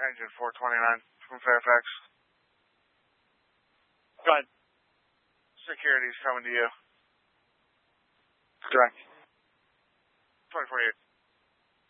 Engine 429 from Fairfax. Go ahead. Security's coming to you. Correct. 2048.